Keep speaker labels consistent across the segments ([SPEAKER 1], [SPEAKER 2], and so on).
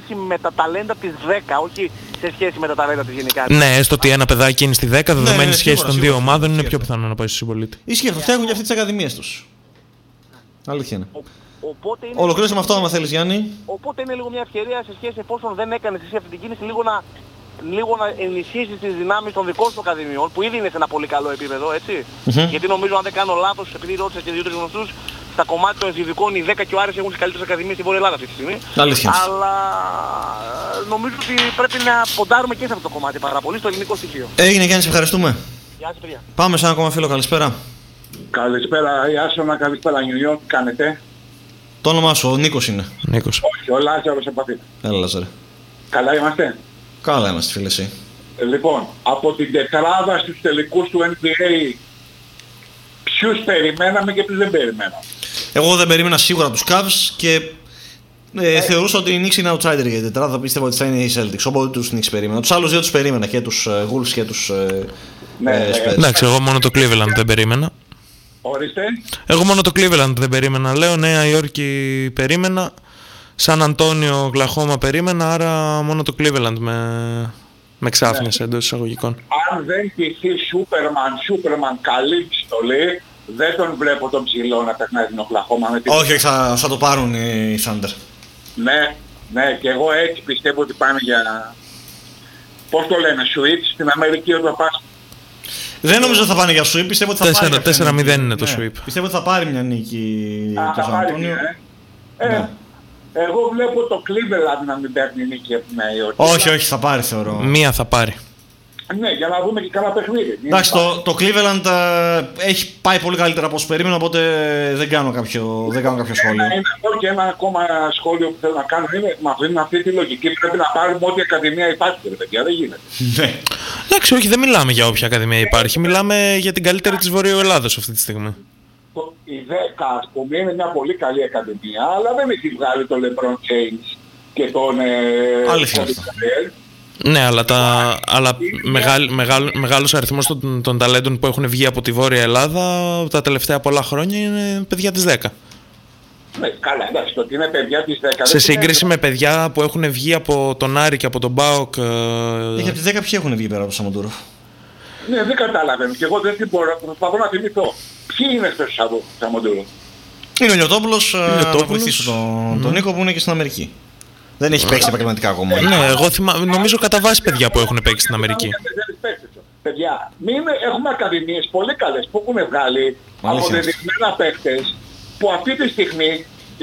[SPEAKER 1] σχέση με τα ταλέντα της 10, όχι σε σχέση με τα ταλέντα της γενικά.
[SPEAKER 2] Ναι, έστω ότι ένα παιδάκι είναι στη 10, δεδομένη σχέση των δύο ομάδων, είναι πιο πιθανό να πάει στο Συμπολίτη.
[SPEAKER 3] Ισχύει αυτό, φτιάχνουν και αυτοί τις ακαδημίες τους. Αλήθεια είναι.
[SPEAKER 1] Οπότε είναι...
[SPEAKER 3] Ολοκλήρωσαμε αυτό, άμα θέλεις, Γιάννη.
[SPEAKER 1] Οπότε είναι λίγο μια ευκαιρία σε σχέση εφόσον δεν έκανες εσύ αυτή την κίνηση, λίγο να ενισχύσεις τις δυνάμεις των δικών σου ακαδημιών, που ήδη είναι σε ένα πολύ καλό επίπεδο, έτσι. Γιατί νομίζω, αν δεν κάνω λάθος, επειδή ρώτησα και 2-3 γνωστούς, στα κομμάτια των εφηβικών οι 10 και ο Άρης έχουν τις καλύτερες ακαδημίες στην Βόρεια Ελλάδα αυτή τη στιγμή.
[SPEAKER 3] Αλήθεια.
[SPEAKER 1] Αλλά νομίζω ότι πρέπει να ποντάρουμε και σε αυτό το κομμάτι πάρα πολύ, στο ελληνικό στοιχείο.
[SPEAKER 3] Έγινε, Γιάννη, σε ευχαριστούμε.
[SPEAKER 1] Γεια σας, παιδιά.
[SPEAKER 3] Πάμε σε ένα ακόμα φίλο, καλησπέρα.
[SPEAKER 4] Καλησπέρα, Ιάσονα, καλησπέρα, Νιουνιό, τι κάνετε?
[SPEAKER 3] Το όνομά σου, ο Νίκος είναι.
[SPEAKER 2] Νίκος.
[SPEAKER 4] Όχι, ο Λάζαρος επαφή.
[SPEAKER 3] Έλα, Λάζαρε.
[SPEAKER 4] Καλά είμαστε?
[SPEAKER 3] Καλά είμαστε, φίλε, εσύ.
[SPEAKER 4] Λοιπόν, από την τετράδα στους τελικούς του NBA, ποιους περιμέναμε και ποιους δεν περιμέναμε?
[SPEAKER 3] Εγώ δεν περίμενα σίγουρα τους Cavs και θεωρούσα ότι η Knicks είναι outsider για την τετράδα. Πίστευα ότι θα είναι οι Celtics. Οπότε τους Knicks περίμενα. Τους άλλους δύο τους περίμενα, και τους Wolves και τους Spurs.
[SPEAKER 2] Εντάξει, εγώ μόνο το Cleveland δεν περίμενα.
[SPEAKER 4] Ορίστε.
[SPEAKER 2] Εγώ μόνο το Cleveland δεν περίμενα. Λέω Νέα Υόρκη περίμενα. Σαν Αντώνιο, Οκλαχώμα περίμενα. Άρα μόνο το Cleveland με ξάφνιασε εντός εισαγωγικών.
[SPEAKER 4] Αν δεν τυχεί Σούπερμαν καλή πιστολή, δεν τον βλέπω τον ψηλό να περνάει την Οκλαχώμα με την...
[SPEAKER 3] Όχι, θα το πάρουν οι Thunder.
[SPEAKER 4] Ναι, και εγώ έτσι πιστεύω ότι πάνε για... Πώς το λένε, Switch στην Αμερική όταν πας.
[SPEAKER 3] Δεν νομίζω ότι θα πάνε για sweep, πιστεύω ότι θα πάρει.
[SPEAKER 2] 4-0 είναι το sweep.
[SPEAKER 3] Πιστεύω ότι θα πάρει μια νίκη το Σαν Αντώνιο.
[SPEAKER 4] Εγώ βλέπω το Cleveland να μην παίρνει νίκη από την Νέα Υόρκη.
[SPEAKER 3] Όχι, θα πάρει, θεωρώ.
[SPEAKER 2] Μία θα πάρει.
[SPEAKER 4] Ναι, για να δούμε και καλά παιχνίδι.
[SPEAKER 3] Εντάξει, το Cleveland έχει πάει πολύ καλύτερα από όσο περίμενα, οπότε δεν κάνω κάποιο σχόλιο.
[SPEAKER 4] Και ένα ακόμα σχόλιο που θέλω να κάνω είναι με αυτή τη λογική πρέπει να πάρουμε ό,τι ακαδημία υπάρχει, παιδιά, δεν γίνεται.
[SPEAKER 2] Εντάξει, όχι, δεν μιλάμε για όποια ακαδημία υπάρχει, μιλάμε για την καλύτερη της Βορείου Ελλάδος αυτή τη στιγμή.
[SPEAKER 4] Η 10, ας πούμε, είναι μια πολύ καλή ακαδημία, αλλά δεν έχει βγάλει τον LeBron James και τον...
[SPEAKER 2] Ναι, αλλά μεγάλος αριθμός των ταλέντων που έχουν βγει από τη Βόρεια Ελλάδα τα τελευταία πολλά χρόνια είναι παιδιά της 10.
[SPEAKER 4] Ναι, καλά, εντάξει, το ότι είναι παιδιά της 10...
[SPEAKER 2] Σε σύγκριση με παιδιά που έχουν βγει από τον Άρη και από τον ΠΑΟΚ...
[SPEAKER 3] Και από τις 10 ποιοι έχουν βγει πέρα από τον Σαμοντούρο?
[SPEAKER 4] Ναι, δεν καταλαβαίνω και εγώ δεν μπορώ, προσπαθώ να θυμηθώ. Ποιοι είναι στο Σαμοντούρο?
[SPEAKER 3] Είναι ο Λιωτόπουλος, να βοηθήσω τον Νίκο που είναι και στην Αμερική. Δεν έχει παίξει επαγγελματικά ακόμα.
[SPEAKER 2] Ναι, εγώ νομίζω κατά βάση παιδιά που έχουν παίξει στην Αμερική.
[SPEAKER 4] Παιδιά, έχουμε ακαδημίες πολύ καλές που έχουν βγάλει αποδεδειγμένα παίκτες που αυτή τη στιγμή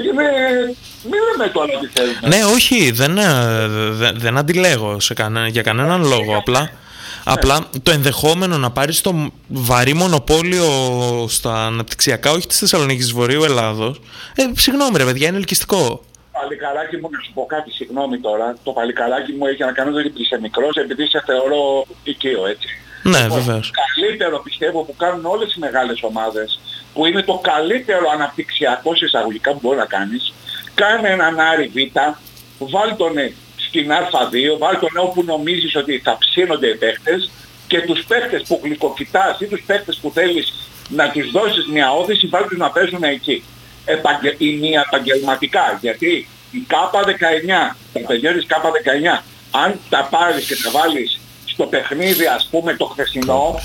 [SPEAKER 4] μην λέμε τώρα τι θέλουμε.
[SPEAKER 2] Ναι, όχι, δεν αντιλέγω για κανέναν λόγο. Απλά το ενδεχόμενο να πάρεις το βαρύ μονοπόλιο στα αναπτυξιακά, όχι της Θεσσαλονίκης, της Βορείου Ελλάδος, συγγνώμη ρε παιδιά, είναι ελκυστικό.
[SPEAKER 4] Παλικαράκι μου, να σου πω κάτι, συγγνώμη τώρα. Το παλικαράκι μου έχει να κάνω ότι είσαι μικρός, επειδή σε θεωρώ οικείο, έτσι.
[SPEAKER 2] Ναι, βεβαίως.
[SPEAKER 4] Το καλύτερο πιστεύω που κάνουν όλες οι μεγάλες ομάδες, που είναι το καλύτερο αναπτυξιακό εισαγωγικά που μπορεί να κάνεις, κάνε έναν Άρη Β, βάλ τον στην Α2, βάλ τον όπου νομίζεις ότι θα ψήνονται οι παίχτες και τους παίχτες που γλυκοκοιτάς ή τους παίχτες που θέλεις να τους δώσεις μια όθηση, βάλ τους να παίζουν εκεί. Επαγγελματικά, γιατί η K19, τα παιδιά της K19, αν τα πάρεις και τα βάλεις στο παιχνίδι, ας πούμε το χθεσινό,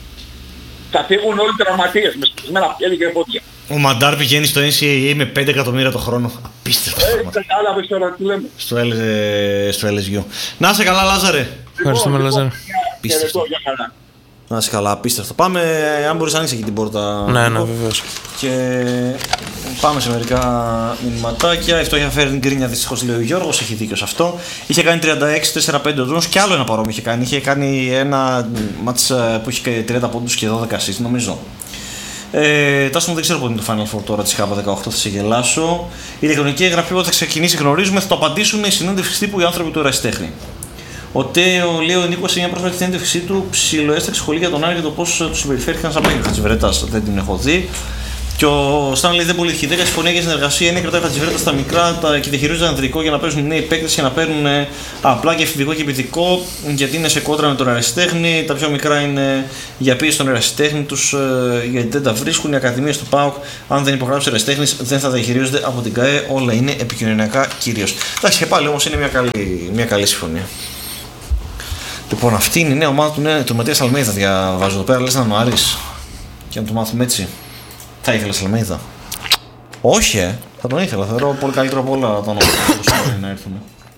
[SPEAKER 4] θα φύγουν όλοι τραυματίες με σπισμένα πιέλη και πόδια.
[SPEAKER 3] Ο Μαντάρ πηγαίνει στο NCAA με 5 εκατομμύρια το χρόνο. Απίστευτο.
[SPEAKER 4] Κατάλαβες τώρα τι λέμε.
[SPEAKER 3] Στο LSU. Να είσαι καλά, Λάζαρε.
[SPEAKER 2] Ευχαριστούμε, Λάζαρε.
[SPEAKER 3] Απίστευτο. Να είσαι καλά, απίστευτο. Πάμε, αν μπορείς να ανοίξεις εκεί την πόρτα.
[SPEAKER 2] Ναι, βεβαίως.
[SPEAKER 3] Και πάμε σε μερικά μηνυματάκια. Αυτό είχε φέρει την κρίνια, δυστυχώς, λέει ο Γιώργος, έχει δίκιο σε αυτό. Είχε κάνει 36-4-5 ο Τζόνος και άλλο ένα παρόμοιο είχε κάνει. Είχε κάνει ένα μάτς που είχε 30 πόντους και 12 assist, νομίζω. Τάσο, δεν ξέρω πότε είναι το Final Four τώρα της K18, θα σε γελάσω. Η ηλεκτρονική εγγραφή όταν θα ξεκινήσει, γνωρίζουμε, θα το απαντήσουν οι συνέντευξεις τύπου οι άνθρωποι του ερασιτέχνη. Ο Τέο, λέει ο Νίκος, σε μια πρόσφατη συνέντευξή του, ψιλοέστρεξε σχολή για τον Άρη και το πώς του συμπεριφέρθηκαν σαν παίκτη Χατζιβρέτας. Δεν την έχω δει. Και ο Στάνλεϊ δεν πολύ έχει 10 συμφωνία για συνεργασία. Είναι κρατάει Χατζιβρέτα στα μικρά και διαχειρίζονται ανδρικό για να παίζουν νέοι παίκτες και να παίρνουν απλά και εφηβικό και επιδικό, γιατί είναι σε κόντρα με τον ερασιτέχνη. Τα πιο μικρά είναι για πίεση στον ερασιτέχνη τους, γιατί δεν τα βρίσκουν. Οι ακαδημίες του ΠΑΟΚ, αν δεν υπογράψει ο ερασιτέχνης, δεν θα διαχειρίζονται από την ΚΑΕ. Όλα είναι επικοινωνιακά κυρίως. Εντάξει, και πάλι όμως είναι μια καλή συμφωνία. Λοιπόν, αυτή είναι η νέα ομάδα του Ματίας Αλμέιδα. Διαβάζω εδώ πέρα, λες να είναι ο Άρης και να το μάθουμε έτσι. Θα ήθελες Αλμέιδα? Όχι, θα τον ήθελα. Θεωρώ πολύ καλύτερο από όλα τα ονόματα που να έρθουν.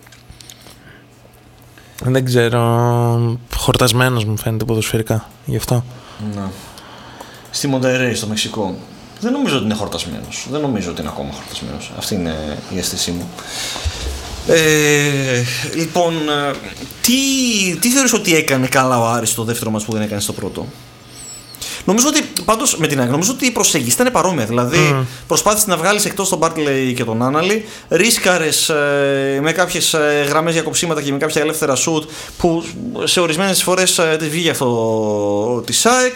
[SPEAKER 2] Δεν ξέρω. Χορτασμένος μου φαίνεται ποδοσφαιρικά. Γι' αυτό.
[SPEAKER 3] Να. Στη Μοντερέι, στο Μεξικό. Δεν νομίζω ότι είναι χορτασμένος. Δεν νομίζω ότι είναι ακόμα χορτασμένος. Αυτή είναι η αίσθησή μου. Λοιπόν, τι θεωρείς ότι έκανε καλά ο Άρης στο δεύτερο μάτς που δεν έκανε στο πρώτο? Νομίζω ότι πάντως με την ΑΕΚ, νομίζω ότι η προσέγγιση ήταν παρόμοια. Δηλαδή, προσπάθησε να βγάλεις εκτός τον Μπάρτλεϊ και τον Άναλη, ρίσκαρες με κάποιες γραμμές για κοψίματα και με κάποια ελεύθερα σουτ που σε ορισμένες φορές τη βγήκε αυτό της ΑΕΚ.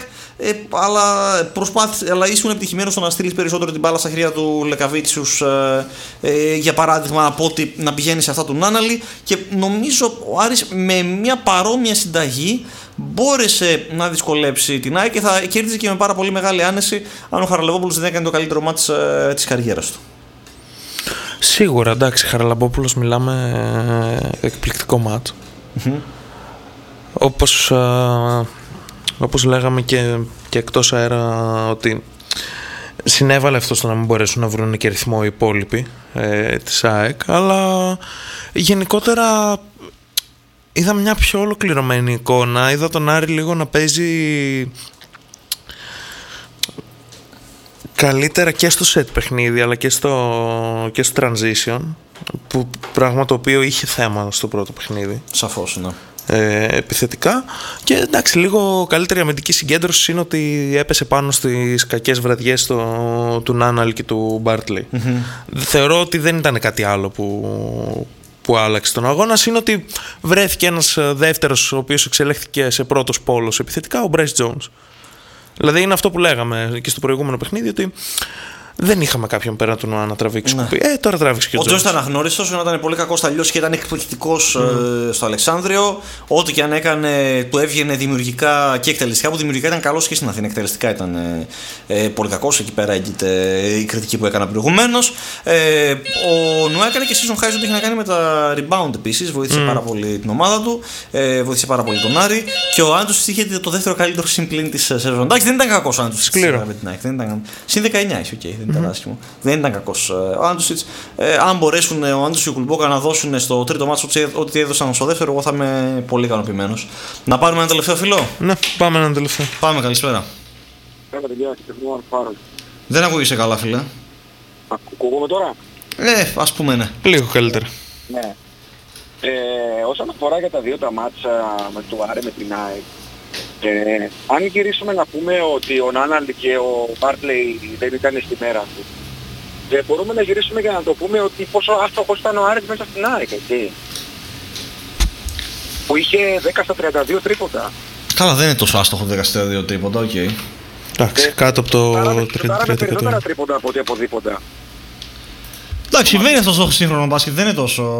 [SPEAKER 3] Αλλά ήσουν επιτυχημένος στο να στείλεις περισσότερο την μπάλα στα χέρια του Λεκαβίτσιους, για παράδειγμα, από ότι να πηγαίνει σε αυτά του Νάναλη. Και νομίζω ο Άρης με μια παρόμοια συνταγή μπόρεσε να δυσκολέψει την ΑΕΚ και θα κέρδιζε και με πάρα πολύ μεγάλη άνεση αν ο Χαραλαμπόπουλος δεν έκανε το καλύτερο μάτς της καριέρας του.
[SPEAKER 2] Σίγουρα, εντάξει, Χαραλαμπόπουλος μιλάμε εκπληκτικό μάτς. Όπως λέγαμε και εκτός αέρα, ότι συνέβαλε αυτό στο να μην μπορέσουν να βρουν και ρυθμό οι υπόλοιποι της ΑΕΚ, αλλά γενικότερα είδα μια πιο ολοκληρωμένη εικόνα. Είδα τον Άρη λίγο να παίζει καλύτερα και στο set παιχνίδι αλλά και στο transition, πράγμα το οποίο είχε θέμα στο πρώτο παιχνίδι.
[SPEAKER 3] Σαφώς, ναι.
[SPEAKER 2] Επιθετικά, και εντάξει, λίγο καλύτερη αμυντική συγκέντρωση είναι ότι έπεσε πάνω στις κακές βραδιές του Νάναλ και του Μπάρτλεϊ. Θεωρώ ότι δεν ήταν κάτι άλλο που άλλαξε τον αγώνα, είναι ότι βρέθηκε ένας δεύτερος ο οποίος εξελέχθηκε σε πρώτος πόλος επιθετικά, ο Μπράις Τζόουνς. Δηλαδή είναι αυτό που λέγαμε και στο προηγούμενο παιχνίδι, ότι δεν είχαμε κάποιον πέραν του να τραβήξει κουπί. Τώρα τράβηξε και ο Τζόουνς.
[SPEAKER 3] Ο Τζόουνς ήταν αγνώριστος, ήταν πολύ κακός στα αλλιώς και ήταν εκπληκτικός στο Αλεξάνδριο. Ό,τι και αν έκανε, του έβγαινε δημιουργικά και εκτελεστικά. Που δημιουργικά ήταν καλός και στην Αθήνα. Εκτελεστικά ήταν πολύ κακός. Εκεί πέρα έγκυται η κριτική που έκανα προηγουμένως. Ο Νουά έκανε και season highs, ό,τι είχε να κάνει με τα rebound επίσης. Βοήθησε πάρα πολύ την ομάδα του. Βοήθησε πάρα πολύ τον Άρη. Και ο Άντουσιτς είχε το δεύτερο καλύτερο συμπλήν της σεζόν. Εντάξει, δεν ήταν κακός ο Άντουσιτς. Συν 19, οκ. Δεν ήταν κακός ο Άντουσιτς. Αν μπορέσουν ο Άντουσιτς και ο Κουλμπόκα να δώσουν στο τρίτο μάτσο ό,τι έδωσαν στο δεύτερο, εγώ θα είμαι πολύ ικανοποιημένος. Να πάρουμε ένα τελευταίο φιλό.
[SPEAKER 2] Ναι, πάμε ένα τελευταίο.
[SPEAKER 3] Πάμε, καλησπέρα. Δεν ακούγεσαι καλά, φίλε.
[SPEAKER 1] Ακούγομαι τώρα?
[SPEAKER 3] Ας πούμε ναι.
[SPEAKER 2] Λίγο καλύτερα.
[SPEAKER 1] Ναι. Όσον αφορά για τα δύο τα μάτσα με το Άρη με την ΑΕΚ, αν γυρίσουμε να πούμε ότι ο Νάναλ και ο Μπάρτλεϊ δεν ήταν στη μέρα του, μπορούμε να γυρίσουμε για να το πούμε ότι πόσο άστοχος ήταν ο Άρης μέσα στην ΑΕΚ, έτσι. Που είχε 10 στα 32 τρίποντα.
[SPEAKER 3] Καλά, δεν είναι τόσο άστοχο 10 στα 32 τρίποντα, οκ.
[SPEAKER 2] Εντάξει, κάτω από το
[SPEAKER 1] 30%. Περισσότερα τρίποντα από ό,τι από δίποτα.
[SPEAKER 3] Εντάξει, συμβαίνει αυτό στο σύγχρονο μπάσκετ, δεν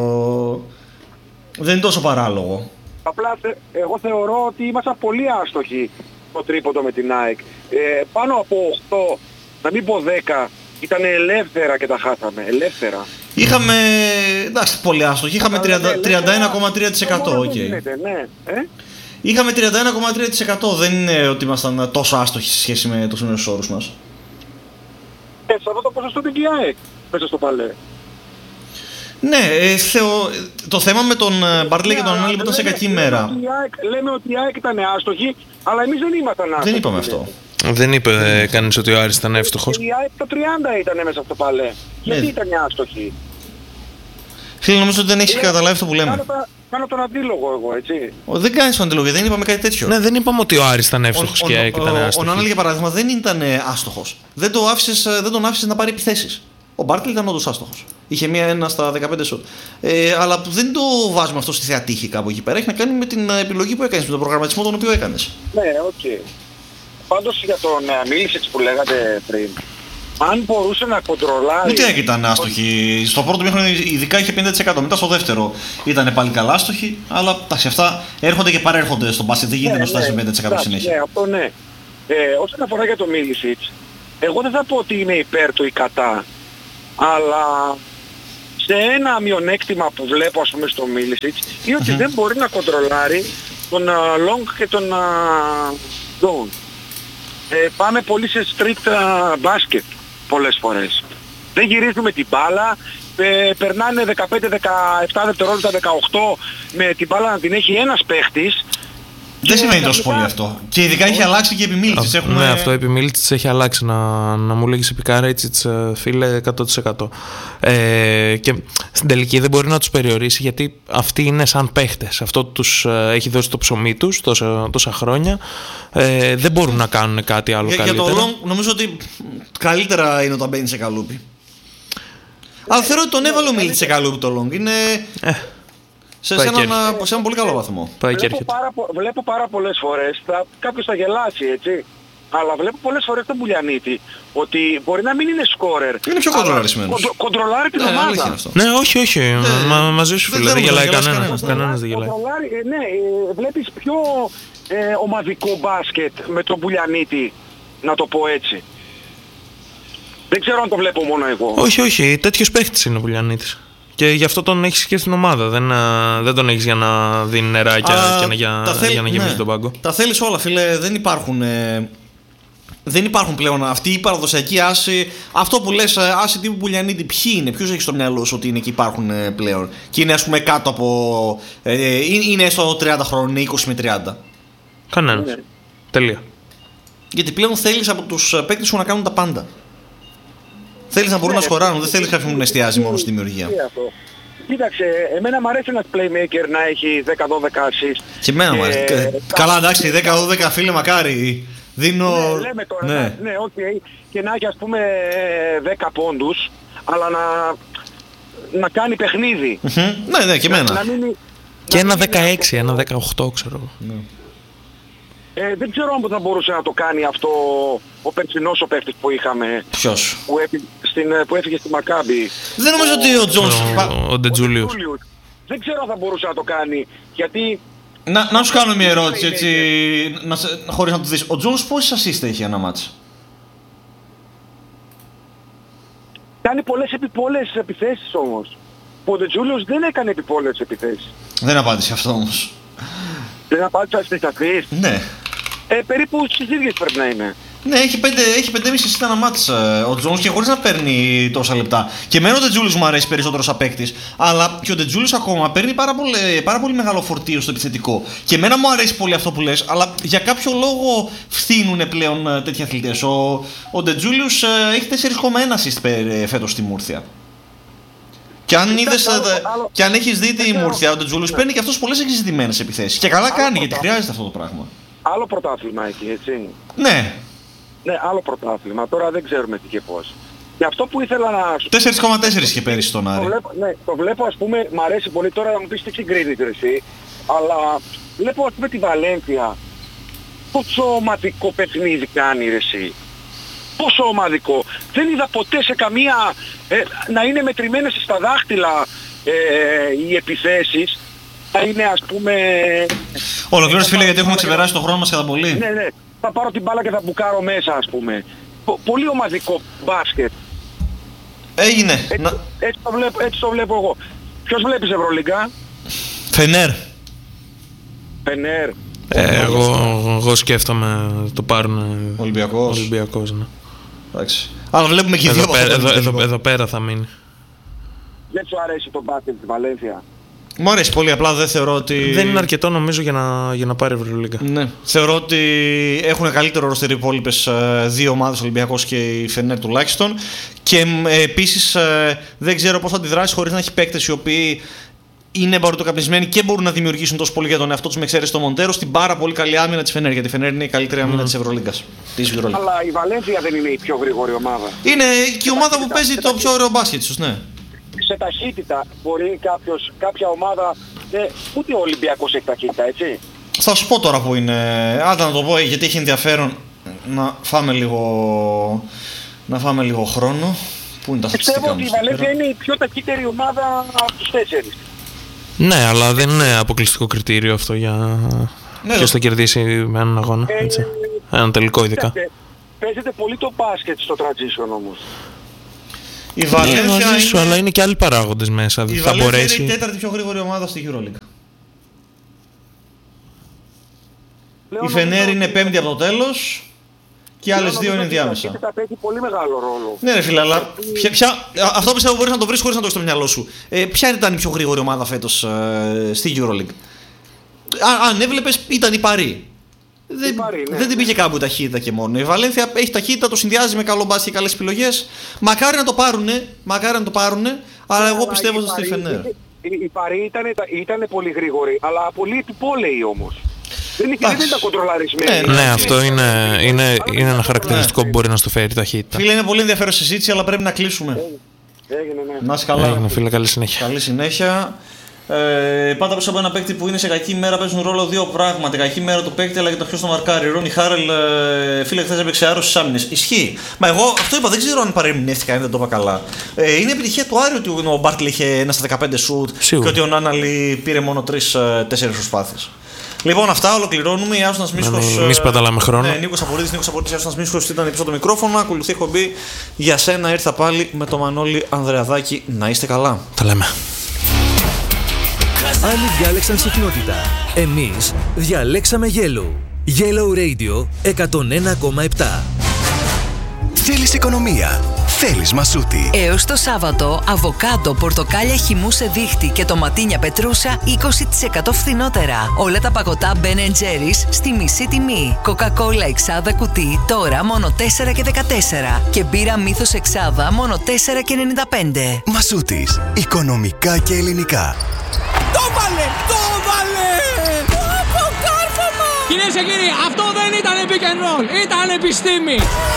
[SPEAKER 3] είναι τόσο παράλογο.
[SPEAKER 1] Απλά εγώ θεωρώ ότι ήμασταν πολύ άστοχοι το τρίποντο με την ΑΕΚ. Πάνω από 8, να μην πω 10, ήταν ελεύθερα και τα χάσαμε. Ελεύθερα.
[SPEAKER 3] Είχαμε, εντάξει, πολύ άστοχοι. Είχαμε 31,3%.
[SPEAKER 1] Ναι.
[SPEAKER 3] Είχαμε 31,3%. Δεν είναι ότι ήμασταν τόσο άστοχοι σε σχέση με τους μέσους όρους μας.
[SPEAKER 1] Σε αυτό το ποσοστό την ΑΕΚ μέσα στο παλέ.
[SPEAKER 3] Ναι, το θέμα με τον Μπάρτλεϊ και τον Ανάλη που ήταν σε κακή μέρα.
[SPEAKER 1] Λέμε ότι η ΑΕΚ ήταν άστοχη, αλλά εμείς δεν ήμασταν άστοχοι.
[SPEAKER 3] Δεν είπαμε αυτό.
[SPEAKER 2] Δεν είπε κανείς ότι ο Άρης ήταν εύστοχος.
[SPEAKER 1] Η ΑΕΚ το 30 ήταν μέσα στο παλέ. Γιατί ήταν άστοχη?
[SPEAKER 3] Φίλε, νομίζω ότι δεν έχεις καταλάβει αυτό που λέμε.
[SPEAKER 1] Κάνω τον αντίλογο εγώ, έτσι.
[SPEAKER 3] Δεν κάνεις τον αντίλογο, δεν είπαμε κάτι τέτοιο.
[SPEAKER 2] Ναι, δεν είπαμε ότι ο Άρης ήταν εύστοχος και η ΑΕΚ ήταν άστοχη.
[SPEAKER 3] Ο Νάναλ, για παράδειγμα, δεν ήταν άστοχος. Δεν τον άφησες να πάρει επιθέσεις. Ο Μπάρτλεϊ ήταν όντως άστοχος. Είχε ένα στα 15 σουτ. Αλλά δεν το βάζουμε αυτό στη θεά τύχη κάπου εκεί πέρα. Έχει να κάνει με την επιλογή που έκανες, με τον προγραμματισμό τον οποίο έκανες.
[SPEAKER 1] Ναι, οκ. Πάντως για τον Μίλισιτς που λέγατε πριν,
[SPEAKER 4] αν μπορούσε να κοντρολάρει.
[SPEAKER 3] Ούτε ήταν άστοχη. Στο πρώτο μήχρονο ειδικά είχε 50%. Μετά στο δεύτερο ήταν πάλι καλά άστοχη. Αλλά εντάξει, αυτά έρχονται και παρέρχονται στον μπάσκετ. Δεν γίνεται να φτάσει 50% συνέχεια.
[SPEAKER 4] Ναι, αυτό ναι. Όσον αφορά για το Μίλισιτς, εγώ δεν θα πω ότι είμαι υπέρ του ή κατά. Αλλά σε ένα μειονέκτημα που βλέπω ας πούμε στο Μίλισιτς είναι ότι δεν μπορεί να κοντρολάρει τον Long και τον Zone. Πάμε πολύ σε street basket πολλές φορές. Δεν γυρίζουμε την μπάλα, περνάνε 15-17 δευτερόλεπτα, 18 με την μπάλα να την έχει ένας παίχτης.
[SPEAKER 3] Δεν σημαίνει τόσο πολύ αυτό. Και ειδικά έχει αλλάξει και η επιμήλυτης.
[SPEAKER 2] Ναι, αυτό η επιμήλυτης έχει αλλάξει. Να μου λέγεις επί Καρέτσιτς, φίλε, 100%. Και στην τελική δεν μπορεί να τους περιορίσει, γιατί αυτοί είναι σαν παίχτες. Αυτό τους έχει δώσει το ψωμί τους τόσα χρόνια. Δεν μπορούν να κάνουν κάτι άλλο καλύτερα.
[SPEAKER 3] Για το Long νομίζω ότι καλύτερα είναι όταν μπαίνει σε καλούπι. Αλλά θεωρώ ότι τον έβαλε ο Μίλιτς σε καλούπι το Long. Είναι... σε έναν πολύ καλό βαθμό.
[SPEAKER 4] Βλέπω πάρα πολλές φορές, κάποιος θα γελάσει έτσι, αλλά βλέπω πολλές φορές τον Μπουλιανίτη ότι μπορεί να μην είναι σκόρερ.
[SPEAKER 3] Είναι πιο κοντρολαρισμένος.
[SPEAKER 4] Κοντρολάρει την ομάδα.
[SPEAKER 2] Ναι, όχι. Μαζί σου φίλε, δεν γελάει κανένας. Κανένας δεν γελάει.
[SPEAKER 4] Ναι, βλέπεις πιο ομαδικό μπάσκετ με τον Μπουλιανίτη, να το πω έτσι. Δεν ξέρω αν το βλέπω μόνο εγώ.
[SPEAKER 2] Όχι, τέτοιος παίχτης είναι ο Μπουλιανίτης. Και γι' αυτό τον έχεις και στην ομάδα. Δεν τον έχεις για να δίνει νεράκια και για να γεμίσει τον πάγκο.
[SPEAKER 3] Τα θέλεις όλα, φίλε. Δεν υπάρχουν πλέον αυτοί οι παραδοσιακοί άσοι. Αυτό που λες, άσοι τύπου Μπουλιανίτη, ποιοι είναι, ποιος έχει στο μυαλό σου ότι είναι και υπάρχουν πλέον. Και είναι ας πούμε κάτω από. Είναι στο 30 χρόνων, είναι 20 με 30.
[SPEAKER 2] Κανένας. Ναι. Τελεία.
[SPEAKER 3] Γιατί πλέον θέλεις από τους παίκτες σου να κάνουν τα πάντα. Θέλεις να μπορούν να σκοράρουν, δεν θέλεις κάποιον να εστιάζει μόνο στη δημιουργία.
[SPEAKER 4] Κοίταξε, εμένα μου αρέσει ένας playmaker να έχει 10-12 assists.
[SPEAKER 3] Και εμένα μου αρέσει. Καλά, εντάξει, 10-12 φίλε, μακάρι. Δίνω.
[SPEAKER 4] Ναι, λέμε τώρα. Ναι, okay. Και να έχει ας πούμε 10 πόντους, αλλά να κάνει παιχνίδι.
[SPEAKER 3] Ναι, και εμένα.
[SPEAKER 2] Και ένα 16, ένα 18, ξέρω.
[SPEAKER 4] Δεν ξέρω αν θα μπορούσε να το κάνει αυτό ο περσινός ο παίκτης που είχαμε.
[SPEAKER 3] Ποιος?
[SPEAKER 4] Που έφυγε στη Μακάμπι.
[SPEAKER 3] Δεν νομίζω ότι ο Τζόνς.
[SPEAKER 2] Ο Ντετζούλιος.
[SPEAKER 4] Δεν ξέρω αν θα μπορούσε να το κάνει, γιατί...
[SPEAKER 3] Να σου κάνω μια ερώτηση έτσι, χωρίς να το δεις. Ο Τζόνς πόσες assist έχει ένα μάτς?
[SPEAKER 4] Κάνει πολλές επιθέσεις όμως. Ο Ντετζούλιος δεν έκανε πολλές επιθέσεις.
[SPEAKER 3] Δεν απάντησε αυτό όμως.
[SPEAKER 4] Δεν απάντησα στις αφήσεις.
[SPEAKER 3] Ναι.
[SPEAKER 4] Περίπου στις ίδιες πρέπει να είναι.
[SPEAKER 3] Ναι, έχει 5,5 assist ένα μάτς ο Τζόνς και χωρίς να παίρνει τόσα λεπτά. Και εμένα ο Ντετζούλιος μου αρέσει περισσότερο σαν παίκτης, αλλά και ο Ντετζούλιος ακόμα παίρνει πάρα πολύ μεγάλο φορτίο στο επιθετικό. Και εμένα μου αρέσει πολύ αυτό που λες, αλλά για κάποιο λόγο φθήνουν πλέον τέτοιοι αθλητές. Ο Ντετζούλιος έχει 4,1 assist φέτος στη Μούρθια. Και αν έχεις δει τη Μούρθια, ο Ντετζούλιος παίρνει και αυτός πολλές εξειδημένες επιθέσεις. Και καλά κάνει, γιατί χρειάζεται αυτό το πράγμα.
[SPEAKER 4] Άλλο πρωτάθλημα εκεί, έτσι.
[SPEAKER 3] Ναι.
[SPEAKER 4] Ναι, άλλο πρωτάθλημα. Τώρα δεν ξέρουμε τι και πώς. Και αυτό που ήθελα να...
[SPEAKER 3] 4,4 είχε πέρυσι στον Άρη.
[SPEAKER 4] Το βλέπω ας πούμε, μ' αρέσει πολύ. Τώρα να μου πεις τι συγκρίνεις εσύ. Αλλά βλέπω ας πούμε τη Βαλένθια. Πόσο ομαδικό παιχνίδι κάνει ρε εσύ. Πόσο ομαδικό. Δεν είδα ποτέ σε καμία... να είναι μετρημένες στα δάχτυλα οι επιθέσεις. Θα είναι ας πούμε...
[SPEAKER 3] Ολοκλήρωση φίλε, γιατί έχουμε ξεπεράσει τον χρόνο μας κατά πολύ.
[SPEAKER 4] Ναι. Θα πάρω την μπάλα και θα μπουκάρω μέσα ας πούμε. Πολύ ομαδικό μπάσκετ.
[SPEAKER 3] Έγινε.
[SPEAKER 4] Έτσι το βλέπω εγώ. Ποιος βλέπεις Ευρωλίγκα?
[SPEAKER 3] Φενέρ.
[SPEAKER 2] Εγώ σκέφτομαι το πάρουν Ολυμπιακός, ναι.
[SPEAKER 3] Εντάξει. Αλλά βλέπουμε και δύο.
[SPEAKER 2] Εδώ πέρα θα μείνει.
[SPEAKER 4] Δεν σου αρέσει το μπάσκετ της Βαλένθια?
[SPEAKER 3] Μου αρέσει πολύ, απλά δεν θεωρώ ότι...
[SPEAKER 2] Δεν είναι αρκετό νομίζω για να πάρει Ευρωλίγκα.
[SPEAKER 3] Ναι. Θεωρώ ότι έχουν καλύτερο ρόστερ οι υπόλοιπες δύο ομάδες, Ολυμπιακός και η Φενέρ τουλάχιστον. Και επίσης δεν ξέρω πώς θα αντιδράσει χωρίς να έχει παίκτες οι οποίοι είναι μπαρουτοκαπνισμένοι και μπορούν να δημιουργήσουν τόσο πολύ για τον εαυτό τους, με εξαίρεση το Μοντέρο, στην πάρα πολύ καλή άμυνα της Φενέρ. Γιατί η Φενέρ είναι η καλύτερη άμυνα της Ευρωλίγκας.
[SPEAKER 4] Αλλά η Βαλένθια δεν είναι η πιο γρήγορη ομάδα.
[SPEAKER 3] Είναι και η ομάδα που παίζει το πιο ωραίο μπάσκετ, ίσως, ναι.
[SPEAKER 4] Σε ταχύτητα μπορεί κάποια ομάδα, ούτε ο Ολυμπιακός έχει ταχύτητα, έτσι.
[SPEAKER 3] Θα σου πω τώρα που είναι, άντα να το πω γιατί έχει ενδιαφέρον να φάμε λίγο Να φάμε λίγο χρόνο. Πού είναι τα
[SPEAKER 4] πιστεύω ότι η Βαλένθια είναι η πιο ταχύτερη ομάδα από τους 4.
[SPEAKER 2] Ναι, αλλά δεν είναι αποκλειστικό κριτήριο αυτό για ποιος θα κερδίσει με έναν αγώνα. Έναν τελικό ειδικά.
[SPEAKER 4] Παίζεται πολύ το μπάσκετ στο transition όμως.
[SPEAKER 3] Η Βαλένθια
[SPEAKER 2] είναι... αλλά είναι και άλλοι παράγοντες μέσα.
[SPEAKER 3] Η Βαλένθια είναι η τέταρτη πιο γρήγορη ομάδα στη EuroLeague. Η Φενέρ είναι πέμπτη από το τέλος και οι άλλες δύο είναι ενδιάμεσα.
[SPEAKER 4] Θα παίζει πολύ μεγάλο ρόλο.
[SPEAKER 3] Ναι ρε φίλε, αλλά αυτό πιστεύω μπορείς να το βρεις χωρίς να το έχεις στο μυαλό σου. Ποια ήταν η πιο γρήγορη ομάδα φέτος στη EuroLeague? Αν έβλεπες ήταν η Παρί. Δεν την πήγε κάπου η ταχύτητα και μόνο. Η Βαλένθια έχει ταχύτητα, το συνδυάζει με καλό μπάσκετ και καλές επιλογές. Μακάρι να το πάρουνε, αλλά εγώ πιστεύω στη Φενέρ.
[SPEAKER 4] Η Παρί ήταν πολύ γρήγορη, αλλά πολύ επιπόλαιη όμως. Δεν ήταν κοντρολαρισμένη.
[SPEAKER 2] Ναι, αυτό είναι ένα χαρακτηριστικό που μπορεί να στο φέρει ταχύτητα.
[SPEAKER 3] Φίλε, είναι πολύ ενδιαφέρον συζήτηση, αλλά πρέπει να κλείσουμε.
[SPEAKER 4] Έγινε, ναι.
[SPEAKER 3] Να είσαι καλά.
[SPEAKER 2] Έγινε, φίλε, καλή συνέχεια.
[SPEAKER 3] Καλή συνέχεια. Πάντα πίσω από ένα παίκτη που είναι σε κακή μέρα παίζουν ρόλο δύο πράγματα. Κακή μέρα του παίκτη, αλλά και το ποιος το μαρκάρει. Ρόνι Χάρελ, φίλε, χθες έπαιξε άρρωσες άμυνες. Ισχύει. Μα εγώ αυτό είπα, δεν ξέρω αν παρεμηνεύτηκα ή δεν το είπα καλά. Είναι επιτυχία του Άρη ότι ο Μπάρτλ είχε ένα στα 15 σουτ και ότι ο Νάναλι πήρε μόνο 3-4 προσπάθειες. Λοιπόν, αυτά ολοκληρώνουμε. Η Άσονας Μίσχος.
[SPEAKER 2] Μη σπαταλάμε χρόνο.
[SPEAKER 3] Νίκος Απορρίδης, Άσονας Μίσχος ήταν πίσω το μικρόφωνο. Ακολουθεί εκπομπή Για σένα ήρθα πάλι με το Μανώλη Ανδρεαδάκη. Να είστε καλά.
[SPEAKER 2] Τα λέμε.
[SPEAKER 5] Άλλοι διάλεξαν συχνότητα. Εμείς διαλέξαμε Yellow. Yellow Radio 101,7.
[SPEAKER 6] Θέλεις οικονομία. Θέλεις Μασούτη.
[SPEAKER 7] Έως το Σάββατο, αβοκάντο, πορτοκάλια χυμού σε δίχτυ και τοματίνια πετρούσα 20% φθηνότερα. Όλα τα παγωτά Ben & Jerry's στη μισή τιμή. Coca-Cola εξάδα κουτί τώρα μόνο 4,14. Και μπύρα Μύθος εξάδα μόνο 4,95.
[SPEAKER 6] Μασούτης. Οικονομικά και ελληνικά.
[SPEAKER 8] Το βάλε! Αποκάρφωμα! Κυρίες και κύριοι, αυτό δεν ήταν pick and roll, ήταν επιστήμη!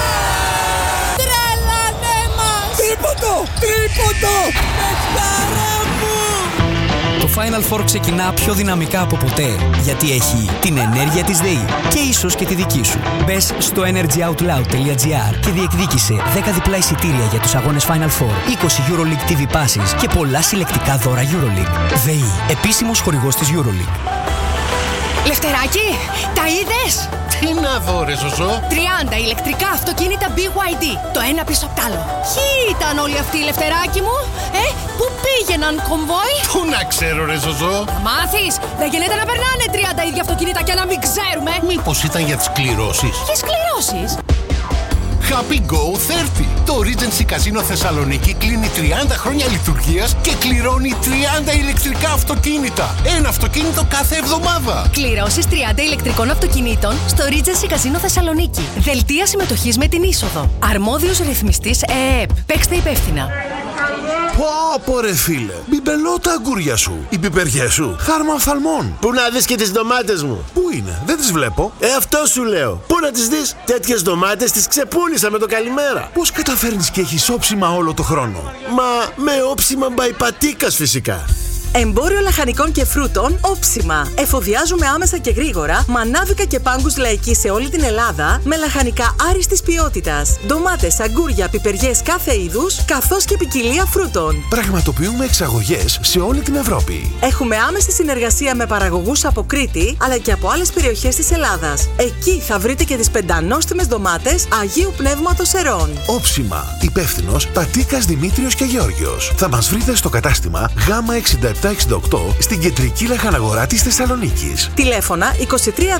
[SPEAKER 8] Τρελανέ μας! Τρίποντο! Παιχτάρα μου! Το Final Four ξεκινά πιο δυναμικά από ποτέ, γιατί έχει την ενέργεια της ΔΕΗ και ίσως και τη δική σου. Μπες στο energyoutloud.gr και διεκδίκησε 10 διπλά εισιτήρια για τους αγώνες Final Four, 20 EuroLeague TV passes και πολλά συλλεκτικά δώρα EuroLeague. ΔΕΗ, επίσημος χορηγός της EuroLeague.
[SPEAKER 9] Λευτεράκη, τα είδες?
[SPEAKER 10] Τι να δω ρε Ζωζό?
[SPEAKER 9] 30 ηλεκτρικά αυτοκίνητα BYD, το ένα πίσω απ' τ' άλλο. Ποιοι ήταν όλοι αυτοί, Λευτεράκη μου? Πού πήγαιναν, κομβόι?
[SPEAKER 10] Πού να ξέρω ρε Ζωζό?
[SPEAKER 9] Θα μάθεις, δεν γίνεται να περνάνε 30 ίδια αυτοκίνητα και να μην ξέρουμε.
[SPEAKER 10] Μήπως ήταν για τις κληρώσεις?
[SPEAKER 9] Ποιες κληρώσεις?
[SPEAKER 10] Happy Go 30. Το Regency Casino Θεσσαλονίκη κλείνει 30 χρόνια λειτουργίας και κληρώνει 30 ηλεκτρικά αυτοκίνητα. Ένα αυτοκίνητο κάθε εβδομάδα.
[SPEAKER 9] Κληρώσεις 30 ηλεκτρικών αυτοκινήτων στο Regency Casino Θεσσαλονίκη. Δελτία συμμετοχής με την είσοδο. Αρμόδιος ρυθμιστής ΕΕΠ. Παίξτε υπεύθυνα.
[SPEAKER 11] Πω ρε φίλε, μπιμπελώ τα αγκούρια σου. Οι πιπεριές σου, χάρμα οφθαλμών.
[SPEAKER 12] Πού να δεις και τις ντομάτες μου?
[SPEAKER 11] Πού είναι, δεν τις βλέπω.
[SPEAKER 12] Αυτό σου λέω. Πού να τις δεις? Τέτοιες ντομάτες τις ξεπούλησα με το καλημέρα.
[SPEAKER 11] Πώς καταφέρνεις και έχεις όψιμα όλο το χρόνο?
[SPEAKER 12] Μα με όψιμα μπαϊπατίκας φυσικά.
[SPEAKER 13] Εμπόριο λαχανικών και φρούτων όψιμα. Εφοδιάζουμε άμεσα και γρήγορα μανάβικα και πάγκους λαϊκή σε όλη την Ελλάδα με λαχανικά άριστης ποιότητας. Ντομάτες, αγκούρια, πιπεριές κάθε είδους, καθώς και ποικιλία φρούτων.
[SPEAKER 11] Πραγματοποιούμε εξαγωγές σε όλη την Ευρώπη.
[SPEAKER 13] Έχουμε άμεση συνεργασία με παραγωγούς από Κρήτη αλλά και από άλλες περιοχές της Ελλάδας. Εκεί θα βρείτε και τις πεντανόστιμες ντομάτες Αγίου Πνεύματος Ερών.
[SPEAKER 11] Όψιμα. Υπεύθυνος Πατίκας Δημήτριος και Γεώργιος. Θα μας βρείτε στο κατάστημα Γ 67 68 στην κεντρική λαχαναγορά της Θεσσαλονίκης.
[SPEAKER 13] Τηλέφωνα 2310 763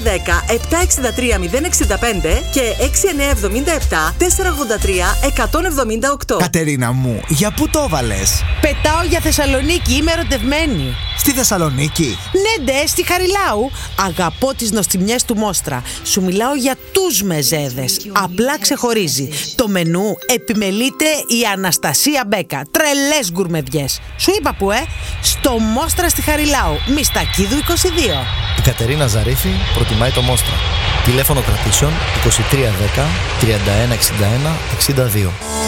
[SPEAKER 13] 065 και 6977 483 178.
[SPEAKER 14] Κατερίνα μου, για πού το έβαλες?
[SPEAKER 15] Πετάω για Θεσσαλονίκη, είμαι ερωτευμένη.
[SPEAKER 14] Στη Θεσσαλονίκη?
[SPEAKER 15] Ναι, ντε, στη Χαριλάου. Αγαπώ τις νοστιμιές του Μόστρα. Σου μιλάω για τους μεζέδες. Απλά ξεχωρίζει. Το μενού επιμελείται η Αναστασία Μπέκα. Τρελές γκουρμεδιές. Σου είπα που, στο Μόστρα στη Χαριλάου. Μιστακίδου 22.
[SPEAKER 16] Η Κατερίνα Ζαρίφη προτιμάει το Μόστρα. Τηλέφωνο κρατήσεων 2310 3161 62.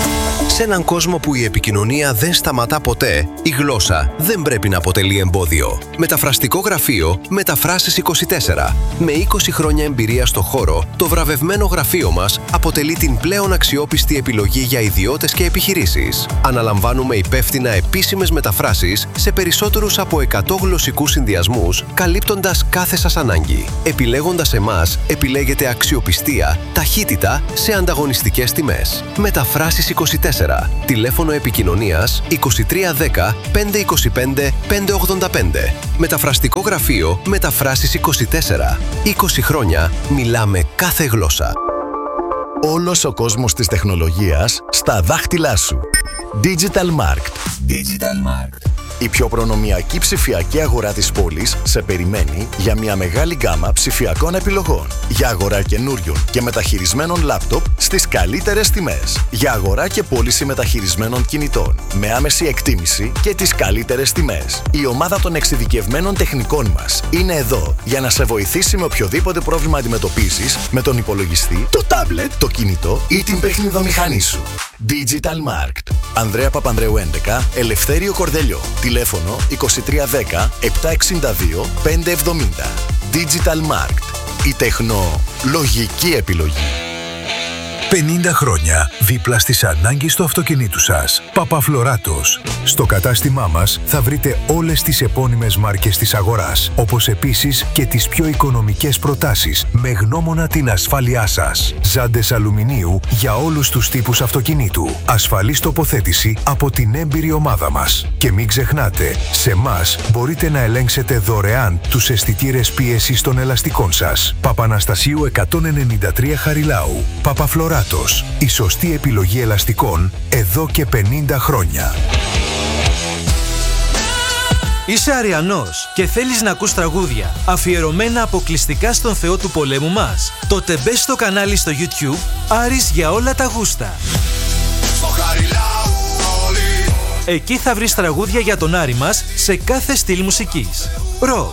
[SPEAKER 17] Σε έναν κόσμο που η επικοινωνία δεν σταματά ποτέ, η γλώσσα δεν πρέπει να αποτελεί εμπόδιο. Μεταφραστικό γραφείο Μεταφράσεις 24. Με 20 χρόνια εμπειρία στο χώρο, το βραβευμένο γραφείο μας αποτελεί την πλέον αξιόπιστη επιλογή για ιδιώτες και επιχειρήσεις. Αναλαμβάνουμε υπεύθυνα επίσημες μεταφράσεις σε περισσότερους από 100 γλωσσικούς συνδυασμούς, καλύπτοντας κάθε σας ανάγκη. Επιλέγοντας εμάς, επιλέγετε αξιοπιστία, ταχύτητα σε ανταγωνιστικές τιμές. Μεταφράσεις 24. Τηλέφωνο επικοινωνίας 2310 525 585. Μεταφραστικό γραφείο Μεταφράσεις 24. 20 χρόνια μιλάμε κάθε γλώσσα.
[SPEAKER 18] Όλος ο κόσμος της τεχνολογίας στα δάχτυλά σου. Digital Markt. Digital Markt. Η πιο προνομιακή ψηφιακή αγορά της πόλης σε περιμένει για μια μεγάλη γκάμα ψηφιακών επιλογών. Για αγορά καινούριων και μεταχειρισμένων λάπτοπ στις καλύτερες τιμές. Για αγορά και πώληση μεταχειρισμένων κινητών με άμεση εκτίμηση και τις καλύτερες τιμές. Η ομάδα των εξειδικευμένων τεχνικών μας είναι εδώ για να σε βοηθήσει με οποιοδήποτε πρόβλημα αντιμετωπίζεις με τον υπολογιστή, το τάμπλετ, το κινητό ή την παιχνιδομηχανή σου. Digital Markt. Ανδρέα Παπανδρέου 11, Ελευθέριο Κορδελιό. Τηλέφωνο 2310 762 570. Digital Markt. Η τεχνολογική επιλογή.
[SPEAKER 11] 50 χρόνια δίπλα στις ανάγκες του αυτοκινήτου σας. Παπαφλωράτος. Στο κατάστημά μας θα βρείτε όλες τις επώνυμες μάρκες της αγοράς, όπως επίσης και τις πιο οικονομικές προτάσεις με γνώμονα την ασφάλειά σας. Ζάντες αλουμινίου για όλους τους τύπους αυτοκινήτου. Ασφαλής τοποθέτηση από την έμπειρη ομάδα μας. Και μην ξεχνάτε, σε εμάς μπορείτε να ελέγξετε δωρεάν τους αισθητήρες πίεσης των ελαστικών σας. Παπαναστασίου 193 Χαριλάου. Παπαφλωράτος. Η σωστή επιλογή ελαστικών εδώ και 50 χρόνια.
[SPEAKER 19] Είσαι Αριανός και θέλεις να ακούς τραγούδια αφιερωμένα αποκλειστικά στον Θεό του πολέμου μας? Τότε μπες στο κανάλι στο YouTube Άρης για όλα τα γούστα. Εκεί θα βρεις τραγούδια για τον Άρη μας σε κάθε στυλ μουσικής. Ροκ,